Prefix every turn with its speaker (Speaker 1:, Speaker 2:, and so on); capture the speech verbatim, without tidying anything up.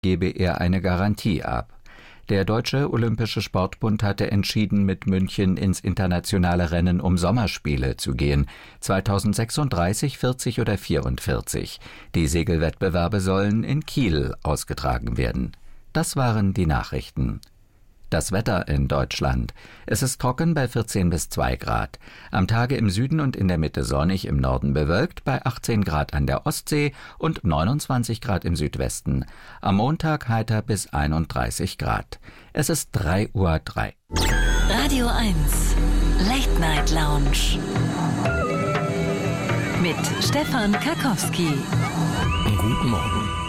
Speaker 1: gebe er eine Garantie ab. Der Deutsche Olympische Sportbund hatte entschieden, mit München ins internationale Rennen um Sommerspiele zu gehen. zweitausendsechsunddreißig, vierzig oder vierundvierzig. Die Segelwettbewerbe sollen in Kiel ausgetragen werden. Das waren die Nachrichten. Das Wetter in Deutschland. Es ist trocken bei vierzehn bis zwei Grad. Am Tage im Süden und in der Mitte sonnig, im Norden bewölkt, bei achtzehn Grad an der Ostsee und neunundzwanzig Grad im Südwesten. Am Montag heiter bis einunddreißig Grad. Es ist drei Uhr drei.
Speaker 2: Radio eins, Late Night Lounge. Mit Stefan Karkowski.
Speaker 3: Guten Morgen.